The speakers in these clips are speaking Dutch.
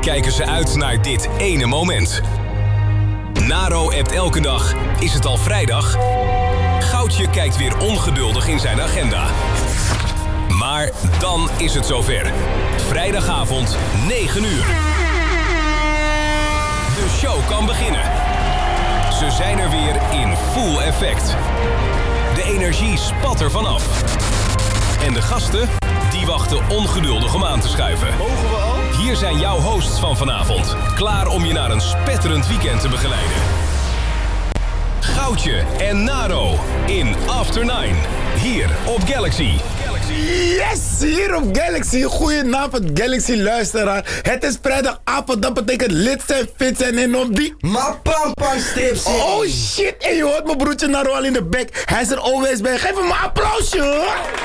kijken ze uit naar dit ene moment. Naro appt elke dag. Is het al vrijdag? Goudje kijkt weer ongeduldig in zijn agenda. Maar dan is het zover. Vrijdagavond, 9 uur. De show kan beginnen. Ze zijn er weer in full effect. De energie spat er vanaf. En de gasten, die wachten ongeduldig om aan te schuiven. Mogen we al? Hier zijn jouw hosts van vanavond. Klaar om je naar een spetterend weekend te begeleiden. Goudje en Naro in After 9. Hier op Galaxy. Yes, hier op Galaxy. Goedenavond Galaxy luisteraar. Het is vrijdagavond, dat betekent lid zijn, fit zijn en op die... Maar pam strips. Oh shit, en je hoort mijn broertje Naro al in de bek. Hij is er always bij. Geef hem een applausje.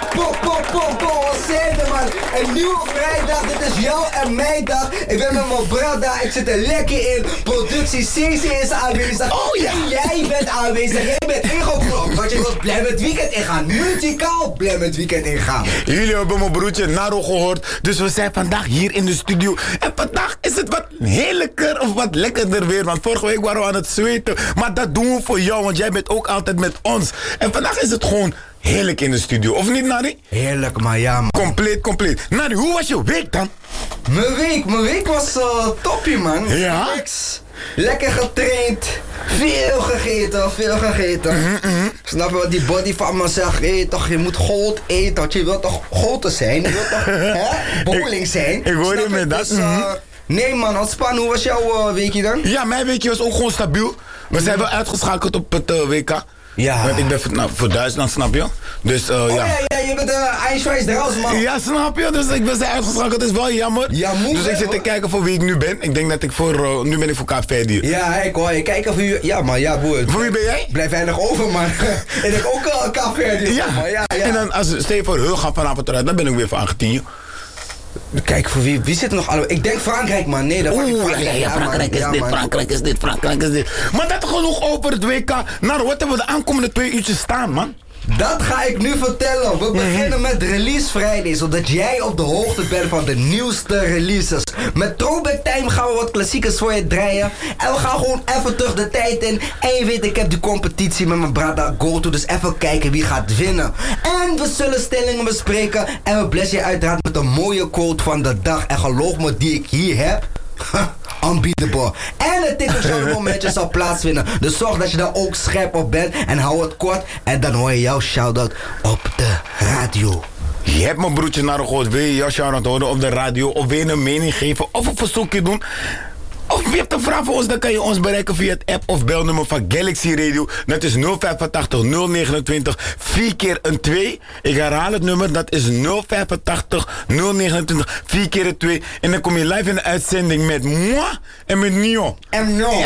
Wat zei je man? Een nieuwe vrijdag, dit is jouw en mijn dag. Ik ben met mijn brada, ik zit er lekker in. Productie CC is aanwezig. Oh ja. En jij bent aanwezig, jij bent ingeklopt. Want je wilt blij met het weekend ingaan. Muzikaal blij met het weekend ingaan. Jullie hebben mijn broertje Naro gehoord. Dus we zijn vandaag hier in de studio. En vandaag is het wat heerlijker of wat lekkerder weer. Want vorige week waren we aan het zweten. Maar dat doen we voor jou, want jij bent ook altijd met ons. En vandaag is het gewoon heerlijk in de studio. Of niet, Nari? Heerlijk, maar ja, man. Compleet. Nari, hoe was je week dan? Mijn week was toppie, man. Ja? Niks. Lekker getraind. Veel gegeten. Snap je wat die body van me zegt? Hey, toch, je moet goed eten. Want je wilt toch groter zijn? Je wilt toch bowling zijn? Ik hoor je met dat. Dus, nee man, ontspan. Hoe was jouw weekje dan? Ja, mijn weekje was ook gewoon stabiel. We zijn wel uitgeschakeld op het WK. Ja. Want ik ben voor Duitsland, snap je? Dus ja. Ja, je bent Eiswijs eruit, man. Ja, snap je? Dus ik ben uitgeschakeld, dat is wel jammer. Ja, dus ik zit te kijken voor wie ik nu ben. Ik denk dat ik nu ben ik voor Kaapverdië. Ja, ik hoor je. Kijk of u... Ja, maar ja, boer. Voor wie ben jij? Blijf weinig over, man. En ik ook al Kaapverdië. Ja. Ja. En dan als stel je voor Heul gaat vanavond eruit, dan ben ik weer voor Argentinië. Kijk, voor wie zit er nog allemaal? Ik denk Frankrijk, man. Nee, dat Frankrijk is dit. Maar dat genoeg over het WK. Nou, wat hebben we de aankomende 2 uurtjes staan, man? Dat ga ik nu vertellen. We beginnen met Release Friday, zodat jij op de hoogte bent van de nieuwste releases. Met Throwback Time gaan we wat klassiekers voor je draaien. En we gaan gewoon even terug de tijd in. En je weet, ik heb die competitie met mijn brada GoTo, dus even kijken wie gaat winnen. En we zullen stellingen bespreken. En we blessen je uiteraard met een mooie quote van de dag. En geloof me, die ik hier heb... unbeatable. En het tikkelshowde momentje zal plaatsvinden. Dus zorg dat je daar ook scherp op bent. En hou het kort. En dan hoor je jouw shout-out op de radio. Je hebt mijn broertje naar gehoord. Wil je jouw shout-out horen op de radio? Of wil je een mening geven? Of een verzoekje doen? Of je hebt een vraag voor ons, dan kan je ons bereiken via het app of belnummer van Galaxy Radio. Dat is 085 029 4 keer een 2. Ik herhaal het nummer, dat is 085 029 4 keer een 2. En dan kom je live in de uitzending met moi en met Nio. En no.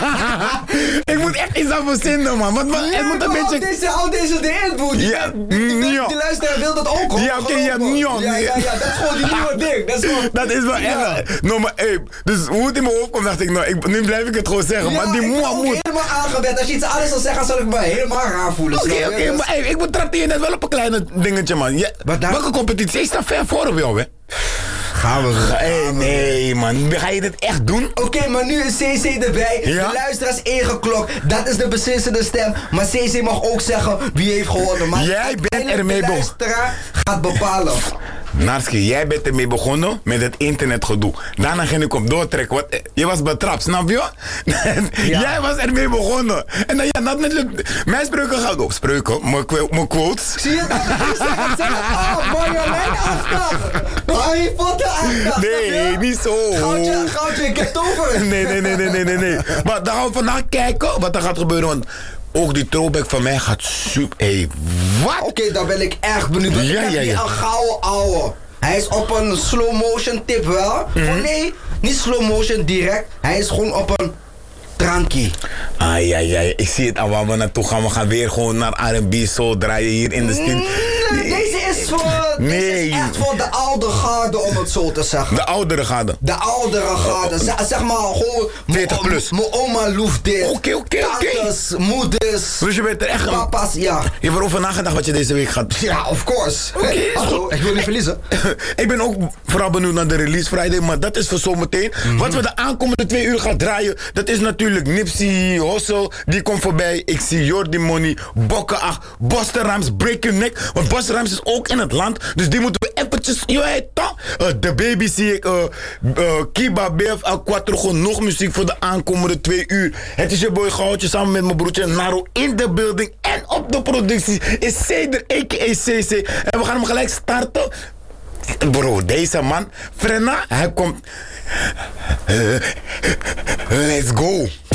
Ik moet echt iets aan verzinnen, man. Want het moet een beetje... Deze de input. Ja, Nio. Die luisteraar wil dat ook, hoor. Ja, oké, ja, Nio. Ja, dat is gewoon die nieuwe ding. Dat is wel echt. No, maar dus hoe het in mijn hoofd komt, dacht ik, nu blijf ik het gewoon zeggen. Maar die moe moet... helemaal aangewend. Als je iets anders zal zeggen, zal ik me helemaal raar voelen. Oké, maar ik betrapte je net wel op een kleine dingetje, man. Welke competitie? Ik sta ver voor op jou, hè? Gaan we. Nee, man. Ga je dit echt doen? Oké, maar nu is CC erbij. Ja? De luisteraar is ingeklokt. Dat is de beslissende stem. Maar CC mag ook zeggen wie heeft gewonnen. Maar jij bent ermee begonnen. De luisteraar gaat bepalen. Narski, jij bent ermee begonnen met het internetgedoe. Daarna ging ik op doortrekken. Want je was betrapt, snap je? Ja. Jij was ermee begonnen. En dan ja, dat natuurlijk. Mijn spreuken gaan op. Spreuken, mijn quotes. Zie je dat? Marjolein afstand. Harry Potter afstand. Nee, niet zo. Goudje, ik heb het over. Nee. Maar dan gaan we vandaag kijken wat er gaat gebeuren. Want ook die throwback van mij gaat super... Hey, wat? Oké, dan ben ik echt benieuwd. Ik heb hier een gouden ouwe. Hij is op een slow motion tip wel. Oh nee, niet slow motion direct. Hij is gewoon op een trankie. Ik zie het al waar we naartoe gaan. We gaan weer gewoon naar R&B soul draaien hier in de studio. Deze is echt voor de oude garde, om het zo te zeggen. De oudere garde. De oudere garde. Zeg maar gewoon... 40 plus. Mijn oma loeft dit. Oké. Tantes, moeders. Dus je bent er echt... Papa's, ja. Je hebt erover nagedacht wat je deze week gaat... Ja, of course. Oké, is goed. Ik wil niet verliezen. Ik ben ook vooral benieuwd naar de release Friday, maar dat is voor zometeen. Wat we de aankomende 2 uur gaan draaien, dat is natuurlijk Nipsey Hussle. Die komt voorbij. Ik zie Jordi Money, Bokkenach, Busta Rhymes, Break Your Neck. Want Busta Rhymes is ook in het land, dus die moeten we eventjes... De Baby zie ik, Kiba, BF, El Quattro, gewoon nog muziek voor de aankomende 2 uur. Het is je boy Goudje samen met mijn broertje Naro in de building en op de productie is Ceder, a.k.a. CC. En we gaan hem gelijk starten. Bro, deze man, Frenna, hij komt... Let's go.